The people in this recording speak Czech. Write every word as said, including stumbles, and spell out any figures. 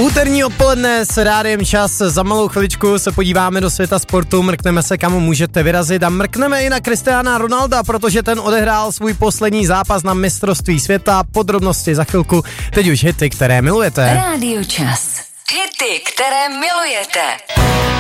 Úterní odpoledne s Rádiem Čas. Za malou chviličku se podíváme do světa sportu, mrkneme se, kam můžete vyrazit a mrkneme i na Cristiana Ronalda, protože ten odehrál svůj poslední zápas na mistrovství světa. Podrobnosti za chvilku, teď už hity, které milujete. Rádio Čas. Hity, které milujete.